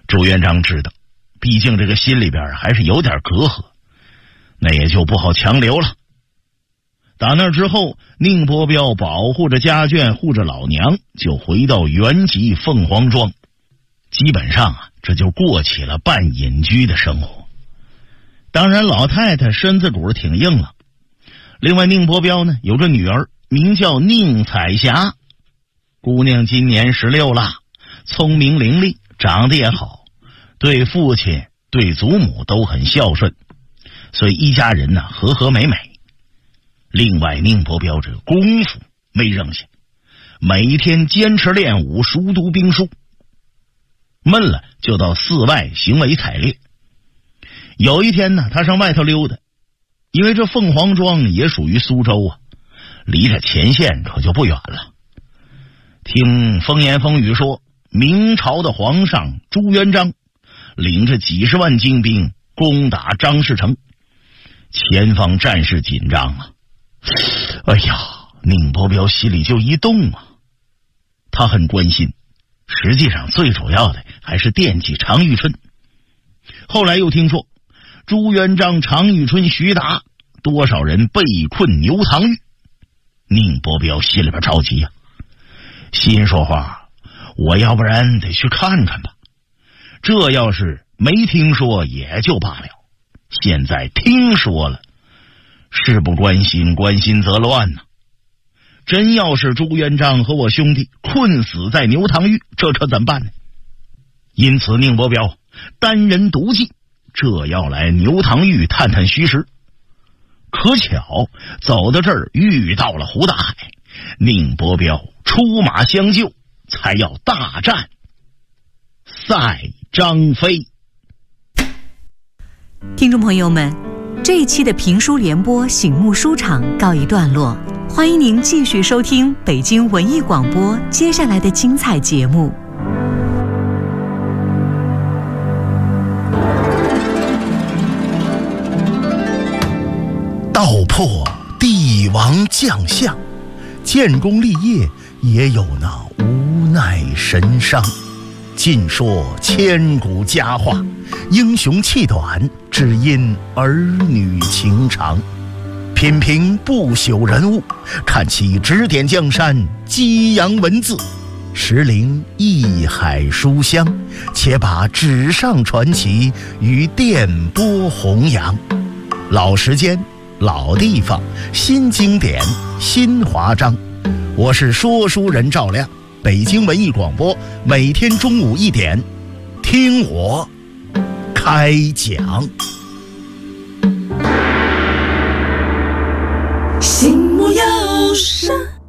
朱元璋知道，毕竟这个心里边还是有点隔阂，那也就不好强留了。打那之后，宁伯彪保护着家眷，护着老娘，就回到原籍凤凰庄。基本上这就过起了半隐居的生活。当然老太太身子骨挺硬了。另外宁伯彪呢有个女儿名叫宁彩霞，姑娘今年16了，聪明伶俐，长得也好，对父亲对祖母都很孝顺，所以一家人和和美美。另外宁伯彪这个功夫没扔下，每天坚持练武，熟读兵书，闷了就到寺外行为采猎。有一天他上外头溜达，因为这凤凰庄也属于苏州离着前线可就不远了。听风言风语说，明朝的皇上朱元璋领着几十万精兵攻打张士诚，前方战事紧张哎呀，宁伯彪心里就一动他很关心，实际上最主要的还是惦记常遇春。后来又听说朱元璋、常遇春、徐达多少人被困牛塘峪，宁伯彪心里边着急心说话，我要不然得去看看吧。这要是没听说也就罢了，现在听说了，事不关心，关心则乱真要是朱元璋和我兄弟困死在牛塘峪，这可怎么办呢？因此宁伯彪单人独骑，这要来牛塘峪探探虚实。可巧走到这儿遇到了胡大海，宁伯彪出马相救，才要大战赛张飞。 听众朋友们，这一期的评书联播醒目书场告一段落，欢迎您继续收听北京文艺广播接下来的精彩节目。 道破帝王将相，建功立业也有那无奈神伤。尽说千古佳话，英雄气短，只因儿女情长。品评不朽人物，看其指点江山，激扬文字，识灵一海书香，且把纸上传奇与电波弘扬。老时间，老地方，新经典，新华章。我是说书人赵亮，北京文艺广播，每天中午1点，听我开讲。 心莫有声。